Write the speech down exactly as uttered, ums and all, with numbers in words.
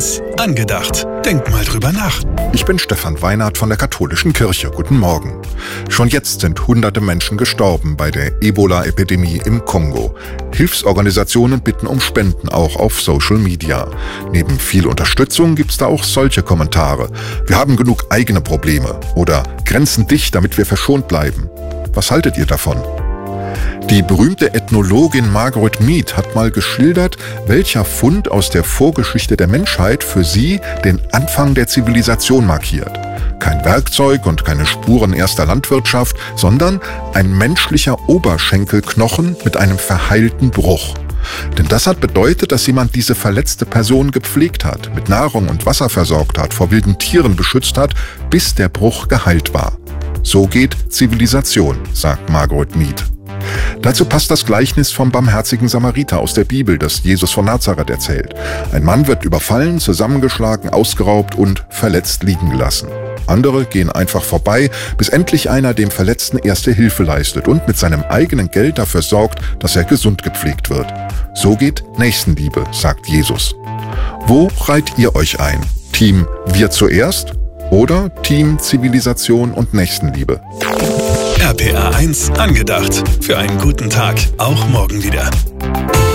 eins angedacht. Denk mal drüber nach. Ich bin Stefan Weinert von der Katholischen Kirche. Guten Morgen. Schon jetzt sind hunderte Menschen gestorben bei der Ebola-Epidemie im Kongo. Hilfsorganisationen bitten um Spenden, auch auf Social Media. Neben viel Unterstützung gibt's da auch solche Kommentare. Wir haben genug eigene Probleme oder Grenzen dicht, damit wir verschont bleiben. Was haltet ihr davon? Die berühmte Ethnologin Margaret Mead hat mal geschildert, welcher Fund aus der Vorgeschichte der Menschheit für sie den Anfang der Zivilisation markiert. Kein Werkzeug und keine Spuren erster Landwirtschaft, sondern ein menschlicher Oberschenkelknochen mit einem verheilten Bruch. Denn das hat bedeutet, dass jemand diese verletzte Person gepflegt hat, mit Nahrung und Wasser versorgt hat, vor wilden Tieren beschützt hat, bis der Bruch geheilt war. So geht Zivilisation, sagt Margaret Mead. Dazu passt das Gleichnis vom barmherzigen Samariter aus der Bibel, das Jesus von Nazareth erzählt. Ein Mann wird überfallen, zusammengeschlagen, ausgeraubt und verletzt liegen gelassen. Andere gehen einfach vorbei, bis endlich einer dem Verletzten erste Hilfe leistet und mit seinem eigenen Geld dafür sorgt, dass er gesund gepflegt wird. So geht Nächstenliebe, sagt Jesus. Wo reiht ihr euch ein? Team Wir zuerst oder Team Zivilisation und Nächstenliebe? R P R eins angedacht. Für einen guten Tag, auch morgen wieder.